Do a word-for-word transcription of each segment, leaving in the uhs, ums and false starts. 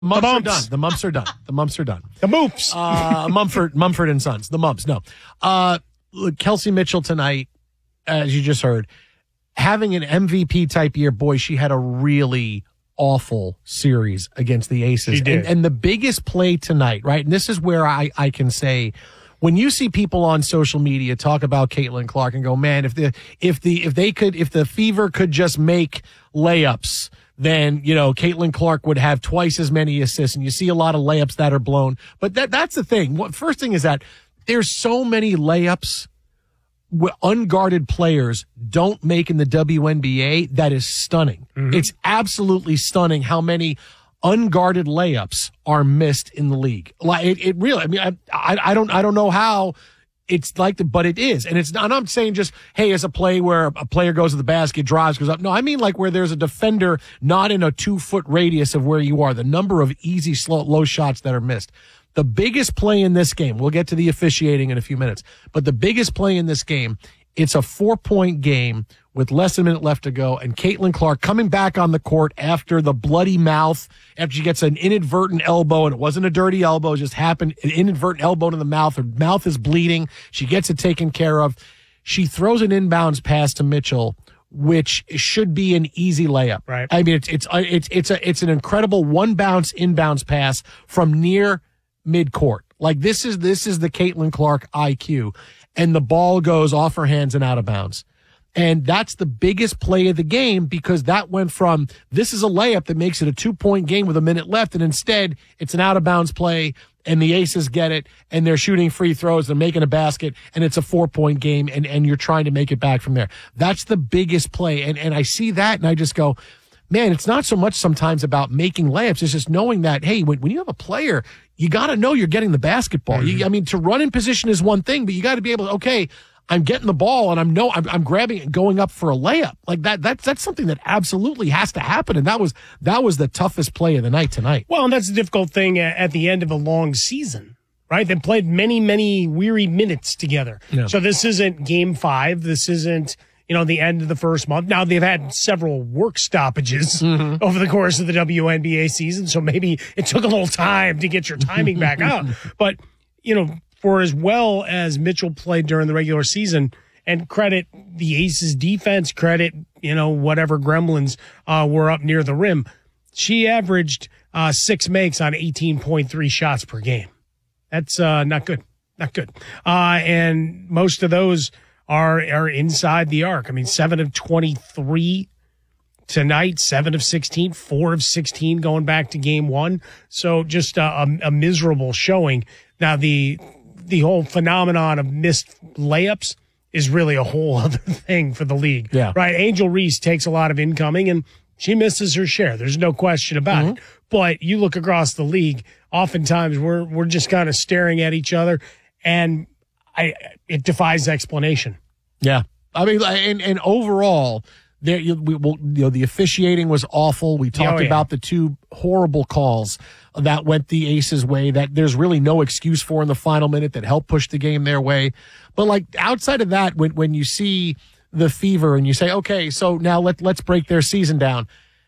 Mumps the are mumps. done. The mumps are done. The mumps are done. The moops. Uh, Mumford, Mumford and Sons. The mumps. No. Uh, look, Kelsey Mitchell tonight, as you just heard, having an M V P type year. Boy, she had a really awful series against the Aces. She did. And, and the biggest play tonight, right? And this is where I, I can say, when you see people on social media talk about Caitlin Clark and go, man, if the if the if they could if the Fever could just make layups, then, you know, Caitlin Clark would have twice as many assists. And you see a lot of layups that are blown. But that that's the thing. What first thing is that there's so many layups where unguarded players don't make in the W N B A that is stunning. Mm-hmm. It's absolutely stunning how many unguarded layups are missed in the league. Like it, it really, I mean, I, I, I don't, I don't know how it's like the, but it is. And it's not, I'm not saying just, hey, it's a play where a player goes to the basket, drives, goes up. No, I mean like where there's a defender not in a two foot radius of where you are, the number of easy, slow, low shots that are missed. The biggest play in this game, we'll get to the officiating in a few minutes, but the biggest play in this game, it's a four point game with less than a minute left to go, and Caitlin Clark coming back on the court after the bloody mouth, after she gets an inadvertent elbow, and it wasn't a dirty elbow, it just happened, an inadvertent elbow in the mouth. Her mouth is bleeding. She gets it taken care of. She throws an inbounds pass to Mitchell, which should be an easy layup. Right. I mean, it's it's it's it's a it's an incredible one bounce inbounds pass from near midcourt. Like this is this is the Caitlin Clark I Q, and the ball goes off her hands and out of bounds. And that's the biggest play of the game, because that went from this is a layup that makes it a two-point game with a minute left, and instead it's an out-of-bounds play, and the Aces get it, and they're shooting free throws, they're making a basket, and it's a four-point game, and, and you're trying to make it back from there. That's the biggest play. And, and I see that, and I just go, man, it's not so much sometimes about making layups. It's just knowing that, hey, when, when you have a player, you got to know you're getting the basketball. Mm-hmm. You, I mean, to run in position is one thing, but you got to be able to, okay, I'm getting the ball and I'm no, I'm, I'm grabbing it and going up for a layup. Like that, that's, that's something that absolutely has to happen. And that was, that was the toughest play of the night tonight. Well, and that's a difficult thing at the end of a long season, right? They played many, many weary minutes together. Yeah. So this isn't game five. This isn't, you know, the end of the first month. Now they've had several work stoppages mm-hmm. over the course of the W N B A season. So maybe it took a little time to get your timing back out, but you know, for as well as Mitchell played during the regular season, and credit the Aces defense, credit, you know, whatever gremlins uh, were up near the rim, she averaged uh, six makes on eighteen point three shots per game. That's uh, not good. Not good. Uh, and most of those are, are inside the arc. I mean, seven of twenty-three tonight, seven of sixteen, four of sixteen going back to game one. So just a, a, a miserable showing. Now, the the whole phenomenon of missed layups is really a whole other thing for the league. Yeah. Right? Angel Reese takes a lot of incoming, and she misses her share. There's no question about mm-hmm. it. But you look across the league, oftentimes we're we're just kind of staring at each other, and I it defies explanation. Yeah. I mean, and, and overall, there you, we, well, you know, the officiating was awful. We talked oh, yeah. about the two horrible calls that went the Aces' way that there's really no excuse for in the final minute that helped push the game their way. But like outside of that, when when you see the Fever and you say, okay, so now let let's break their season down.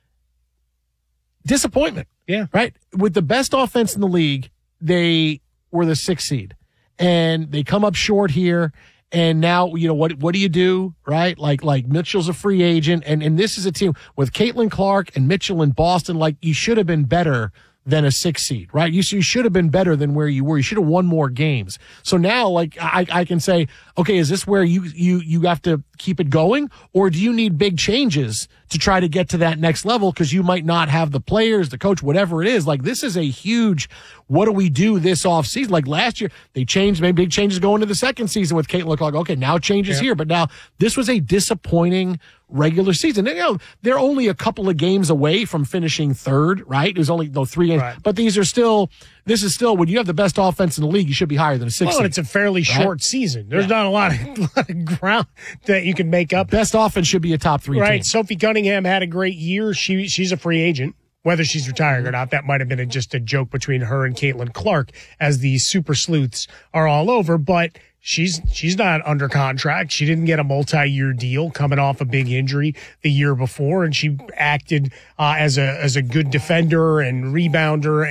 Disappointment. Yeah. Right? With the best offense in the league, they were the sixth seed. And they come up short here. And now, you know, what what do you do, right? Like, like Mitchell's a free agent. And, and this is a team with Caitlin Clark and Mitchell in Boston. Like, you should have been better than a six seed, right? You, you should have been better than where you were. You should have won more games. So now, like, I, I can say, okay, is this where you, you, you have to keep it going? Or do you need big changes to try to get to that next level? Cause you might not have the players, the coach, whatever it is. Like, this is a huge, what do we do this off season? Like last year, they changed, made big changes going to the second season with Caitlin Clark. Okay, now changes yeah. here. But now this was a disappointing regular season. And, you know, they're only a couple of games away from finishing third, right? There's only no three games, right. But these are still, this is still, when you have the best offense in the league, you should be higher than a six. Well, seed, it's a fairly right? short season. There's yeah. not a lot, of, a lot of ground that you can make up. Best offense should be a top three right. team. Sophie Cunningham had a great year. She She's a free agent. Whether she's retiring or not, that might have been a, just a joke between her and Caitlin Clark as the super sleuths are all over. But She's she's not under contract. She didn't get a multi-year deal coming off a big injury the year before, and she acted uh, as a as a good defender and rebounder